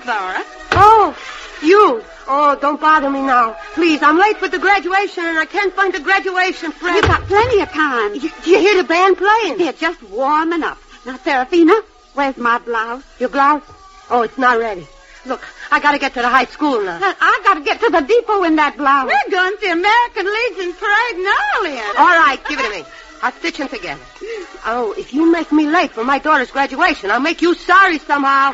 Zora. Oh, you. Oh, don't bother me now. Please, I'm late for the graduation, and I can't find the graduation present. You've got plenty of time. Do you hear the band playing? They're just warming up. Now, Serafina, where's my blouse? Your blouse? Oh, it's not ready. Look, I gotta get to the high school now. I gotta get to the depot in that blouse. We're going to the American Legion parade in Orleans. All right, give it to me. I'll stitch them together. Oh, if you make me late for my daughter's graduation, I'll make you sorry somehow.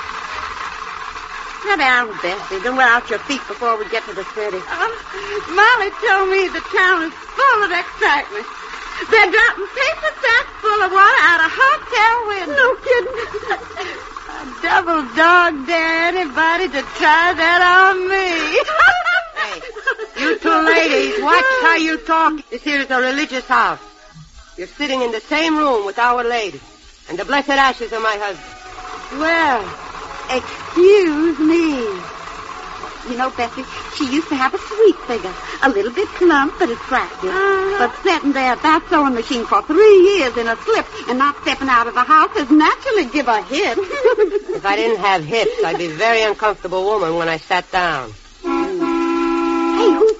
Sit down, Bessie. Don't wear out your feet before we get to the city. Molly told me the town is full of excitement. They're dropping paper sacks full of water out of hotel windows. No kidding. A double dog dare anybody to try that on me. Hey, you two ladies, watch how you talk. This here is a religious house. You're sitting in the same room with Our Lady and the blessed ashes of my husband. Well, excuse me. You know, Bessie, she used to have a sweet figure. A little bit plump, but attractive. But sitting there at that sewing machine for 3 years in a slip and not stepping out of the house is naturally give a hit. If I didn't have hips, I'd be a very uncomfortable woman when I sat down. Hey, who's